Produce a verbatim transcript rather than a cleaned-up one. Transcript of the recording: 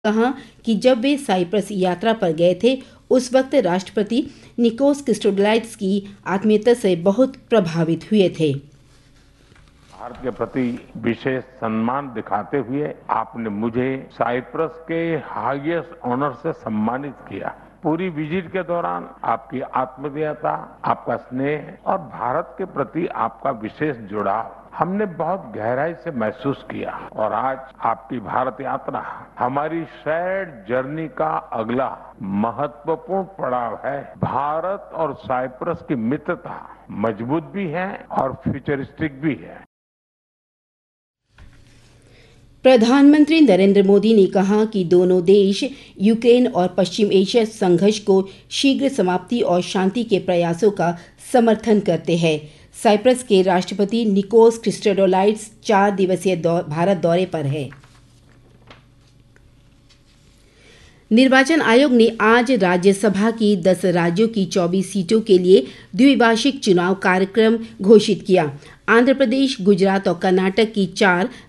कहा कि जब वे साइप्रस यात्रा पर गए थे उस वक्त राष्ट्रपति निकोस क्रिस्टोडोलाइड्स की आत्मीयता से बहुत प्रभावित हुए थे। भारत के प्रति विशेष सम्मान दिखाते हुए आपने मुझे साइप्रस के हाईएस्ट ऑनर से सम्मानित किया। पूरी विजिट के दौरान आपकी आत्मीयता, आपका स्नेह और भारत के प्रति आपका विशेष जुड़ाव हमने बहुत गहराई से महसूस किया और आज आपकी भारत यात्रा हमारी शेयर्ड जर्नी का अगला महत्वपूर्ण पड़ाव है। भारत और साइप्रस की मित्रता मजबूत भी है और फ्यूचरिस्टिक भी है। प्रधानमंत्री नरेंद्र मोदी ने कहा कि दोनों देश यूक्रेन और पश्चिम एशिया संघर्ष को शीघ्र समाप्ति और शांति के प्रयासों का समर्थन करते हैं। साइप्रस के राष्ट्रपति निकोस क्रिस्टोडोलाइड्स चार दिवसीय दौ, भारत दौरे पर हैं। निर्वाचन आयोग ने आज राज्यसभा की दस राज्यों की चौबीस सीटों के लिए द्विवार्षिक चुनाव कार्यक्रम घोषित किया। आंध्र प्रदेश, गुजरात और कर्नाटक की चार,